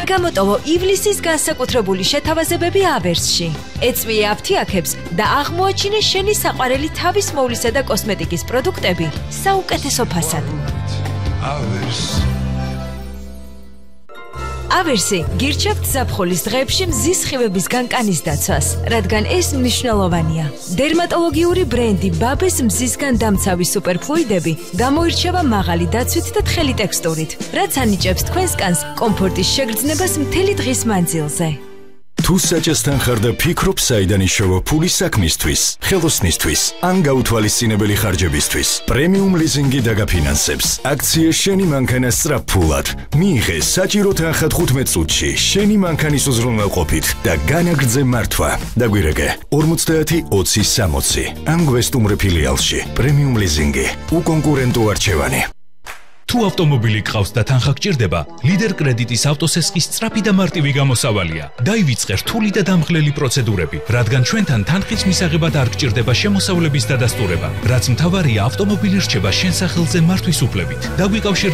არ გამოტოვო ივლისის განსაკუთრებული შეთავაზებები ავერსში. ეწვიე აფთიაქებს და აღმოაჩინე შენი საყვარელი თავის მოვლისა და კოსმეტიკის პროდუქტები საუკეთესო ფასად. ავერსი გირჩევთ ზაფხულის დღეებში მზის სხივების განკანის დაცვას, რადგან ეს მნიშვნელოვანია. დერმატოლოგიური ბრენდი ბაბეს მზისგან დამცავი სუპერფლუიდები გამოირჩევა მაღალი დაცვით და თხელი ტექსტურით, რაც ანიჭებს თქვენს კანს კომფორტის შეგრძნებას მთელი დღის მანძილზე. თუ საჭესთან ხარ და ფიქრობ საიდან იშოვო ფული საქმისთვის, ხელოსნისთვის, ან გაუთვალისწინებელი ხარჯებისთვის, პრემიუმ ლიზინგი დაგაფინანსებს. აქცია შენი მანქანა სწრაფფულად. მიიღე საჭირო თანხა 15 წუთში შენი მანქანის უზრუნველყოფით და განაგრძე მართვა. დაგვირეკე 50-20-60 ან გვესტუმრე ფილიალში. პრემიუმ ლიზინგი. უკონკურენტო არჩევანი. თუ ავტომობილი გყავს და თანხა გჭირდება, ლიდერ კრედიტის ავტოსესკის სწრაფი და მარტივი გამოსავალია. დაივიწყე რთული და დამღლელი პროცედურები, რადგან ჩვენთან თანხის მისაღებად არ გჭირდება შემოსავლების დადასტურება, რაც მთავარია ავტომობილი რჩება შენ სახელზე მართვის უფლებით. დაგვიკავშირდეთ